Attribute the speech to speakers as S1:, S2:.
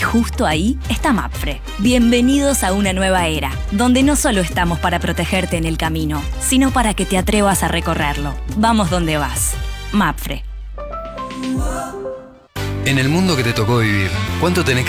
S1: justo ahí está Mapfre. Bienvenidos a una nueva era, donde no solo estamos para protegerte en el camino, sino para que te atrevas a recorrerlo. Vamos donde vas. Mapfre.
S2: En el mundo que te tocó vivir, ¿cuánto tenés